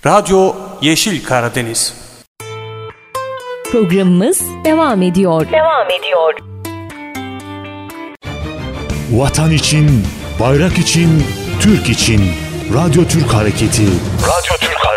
Radyo Yeşil Karadeniz. Programımız devam ediyor. Vatan için, bayrak için, Türk için. Radyo Türk Hareketi.